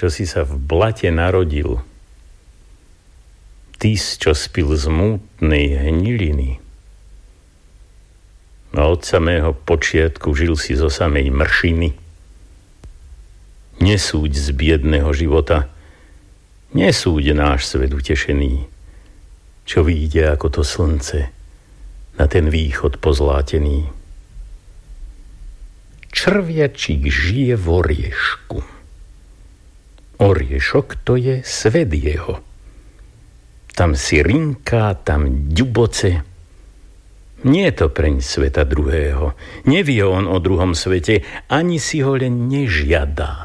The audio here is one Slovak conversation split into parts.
čo si sa v blate narodil, ty, čo spil z mútnej hniliny, a od samého počiatku žil si zo samej mršiny, nesúď z biedného života, nesúď náš svet utešený, čo vyjde ako to slnce na ten východ pozlátený. Červiačík žije v oriešku. Oriešok to je svet jeho. Tam si rinká, tam ďuboce. Nie je to preň sveta druhého. Nevie on o druhom svete, ani si ho len nežiadá.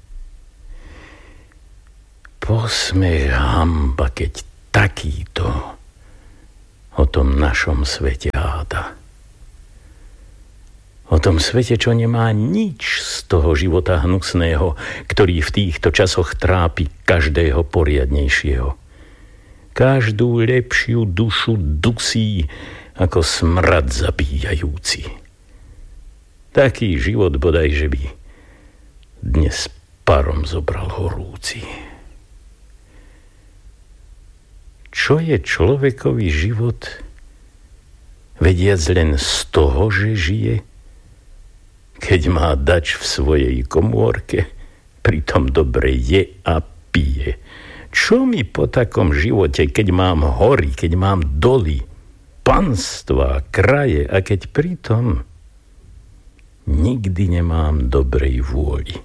Posmej hamba, keď takýto o tom našom svete háda. O tom svete, čo nemá nič z toho života hnusného, ktorý v týchto časoch trápi každého poriadnejšieho. Každú lepšiu dušu dusí ako smrad zabíjajúci. Taký život bodaj, že by dnes parom zobral horúci. Čo je človekový život, vediac len z toho, že žije, keď má dač v svojej komórke, pritom dobre je a pije. Čo mi po takom živote, keď mám hory, keď mám doly, panstva, kraje, a keď pritom nikdy nemám dobrej vôli?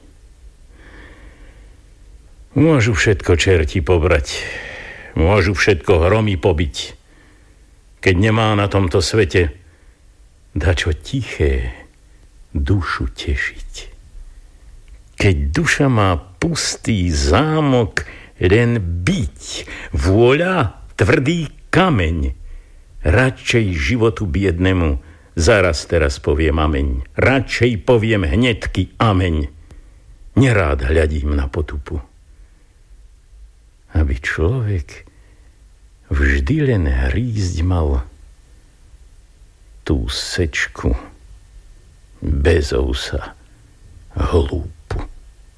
Môžu všetko čerti pobrať, môžu všetko hromy pobiť, keď nemá na tomto svete dačo tiché dušu tešiť. Keď duša má pustý zámok len byť, vôľa tvrdý kameň, radšej životu biednemu zaraz teraz poviem ameň. Radšej poviem hnedky ameň. Nerád hľadím na potupu. Aby človek vždy len hrízť mal tú sečku bez ousa hlúpu.